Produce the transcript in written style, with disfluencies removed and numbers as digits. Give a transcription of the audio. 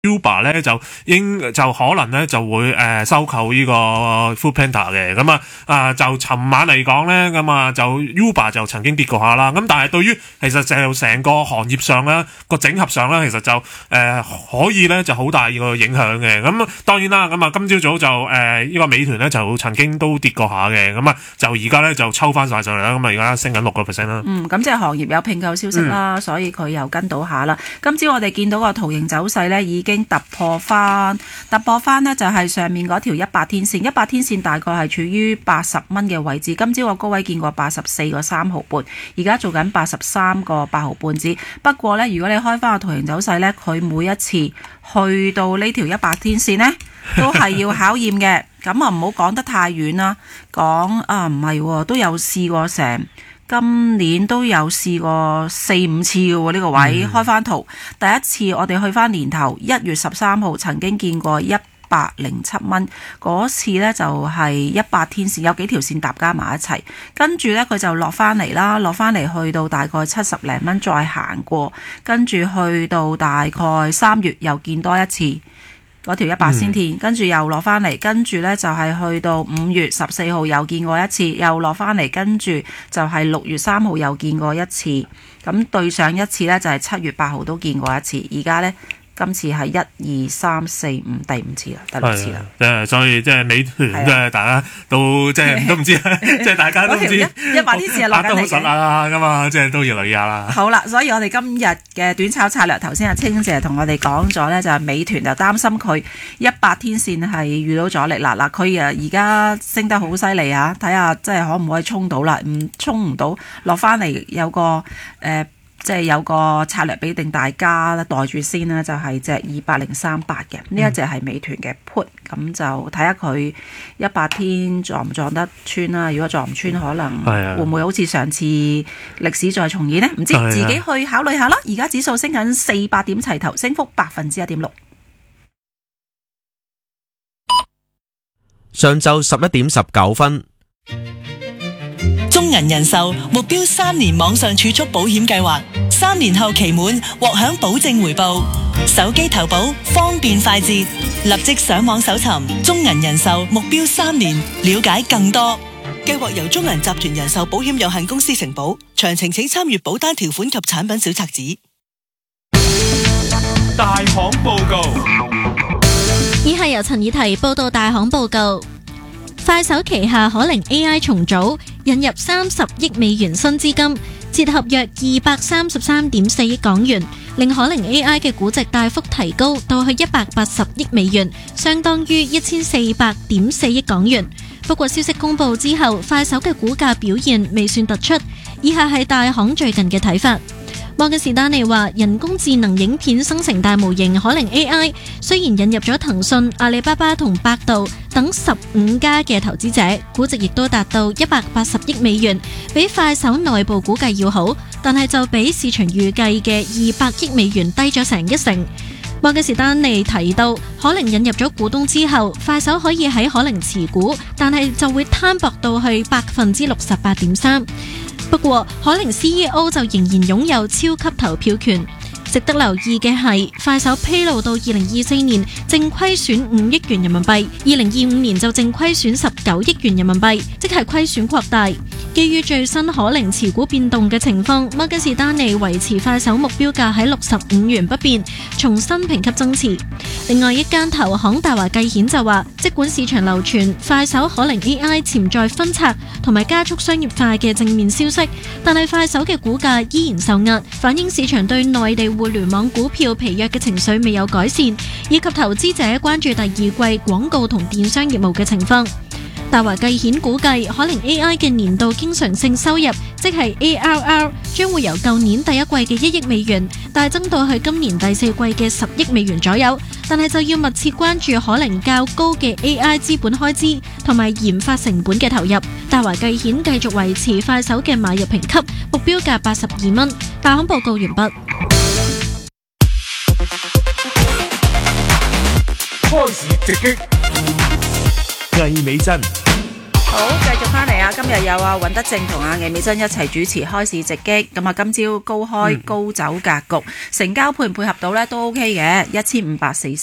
Uber 咧就可能咧就會收購呢個 Foodpanda 嘅，咁就尋晚嚟講咧，咁就 Uber 就曾經跌過下啦，咁但係對於其實就成個行業上咧個整合上咧，其實就可以咧就好大個影響嘅，咁當然啦，咁今朝早就呢個美團咧就曾經都跌過下嘅，咁就而家咧就抽翻晒上嚟啦，咁而家升緊6%啦。 咁即係行業有併購消息啦，所以佢又跟到下啦。今朝我哋見到個圖形走勢咧已經突破翻呢就係上面嗰條100天線，100天線大概係處於80蚊嘅位置。今朝個高位見過84個3毫半，而家做緊83個8毫半子。不過呢，如果你開翻個圖形走勢呢，佢每一次去到呢條100天線呢，都係要考驗嘅。咁唔好講得太遠啦，講唔係都有試過成。今年都有試過4-5次嘅喎，呢個位開翻圖。第一次我哋去翻年頭1月13號曾經見過107蚊，嗰次呢就係100天線有幾條線搭加埋一齊，跟住呢，佢就落翻嚟啦，落翻嚟去到大概70零蚊再行過，跟住去到大概3月又見多一次。嗰條100線線，跟住又落翻嚟，跟住呢就係去到5月14號又見過一次，又落翻嚟，跟住就係6月3號又見過一次，咁對上一次呢，就係7月8號都見過一次，而家呢，今次係1、2、3、4、5第5次啦，第6次啦。 所以即係美團大家都即係都唔知，即係大家都唔知。 100天線係落緊嚟嘅。 都好實啦，咁啊，即係都要留意下啦。 好啦，所以我哋今日嘅短炒策略，頭先阿清姐同我哋講咗呢，就係美團就擔心佢100天線係遇到阻力啦。嗱，佢而家升得好犀利啊，睇下即係可唔可以衝到啦？衝唔到，落翻嚟有個即係有個策略俾定大家袋住先啦，就係隻28038嘅呢一隻係美團嘅 put， 咁就睇下佢100天撞唔撞得穿啦。如果撞唔穿，可能會唔會好似上次歷史再重演呢？唔知自己去考慮下啦。而家指數升緊400點齊頭，升幅1.6%。 上晝11點19分。 中銀人壽目標3年網上儲蓄保險計劃，3年後期滿獲享保證回報，手機投保方便快捷，立即上網搜尋中銀人壽目標3年，了解更多。計劃由中銀集團人壽保險有限公司承保，詳情請參閱保單條款及產品小冊子。 大行報告， 以下由陳以提報道大行報告。快手旗下可靈 AI 重組，引入30億美元新資金，折合約233.4億港元，令可靈 AI 嘅估值大幅提高到去180億美元，相當於1400.4億港元。不過消息公布之後，快手嘅股價表現未算突出。以下係大行最近嘅睇法。摩根士丹利話，人工智能影片生成大模型可靈 AI 雖然引入咗騰訊、阿里巴巴同百度等15家嘅投資者，估值亦都達到180億美元，比快手內部估計要好，但係就比市場預計嘅200億美元低咗成1成。摩根士丹利提到，可靈引入咗股東之後，快手可以喺可靈持股，但係就會攤薄到去68.3%。不過，可靈 CEO 就仍然擁有超級投票權。值得留意嘅係，快手披露到2024年淨虧損5億元人民幣，2025年就淨虧損19億元人民幣，即係虧損擴大。基於最新可靈持股變動嘅情況，摩根士丹利維持快手目標價喺65元不變，重新評級增持。另外一間投行大華繼顯就話，即管市場流傳快手可靈 AI 潛在分拆同埋加速商業化嘅正面消息，但係快手嘅股價依然受壓，反映市場對內地互聯網股票疲弱嘅情緒未有改善，以及投資者關注第二季廣告同電商業務嘅情況。大華繼顯估計，可靈 AI 嘅年度經常性收入，即係 ARR， 將會由舊年第一季嘅1億美元大增到去今年第4季嘅10億美元左右，但係就要密切關注可靈較高嘅 AI 資本開支同埋研發成本嘅投入。大華繼顯繼續維持快手嘅買入評級，目標價82蚊。大行報告完畢。 開市直擊， 魏美珍。 好，繼續翻嚟啊！今日有阿尹德正同阿魏美珍一齊主持開市直擊。咁啊，今朝高開高走格局，成交配唔配合到呢都 OK 嘅，1540。